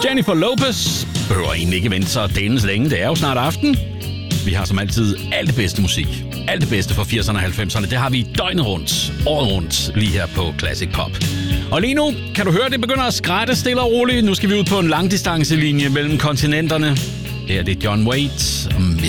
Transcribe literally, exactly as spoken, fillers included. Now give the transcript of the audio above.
Jennifer Lopez behøver egentlig ikke vente så dælens længe. Det er jo snart aften. Vi har som altid alt det bedste musik. Alt det bedste fra firserne og halvfemserne. Det har vi døgnet rundt, året rundt, lige her på Classic Pop. Og lige nu, kan du høre, det begynder at skrætte stille og roligt. Nu skal vi ud på en langdistancelinje mellem kontinenterne. Her er det John Waite og Miss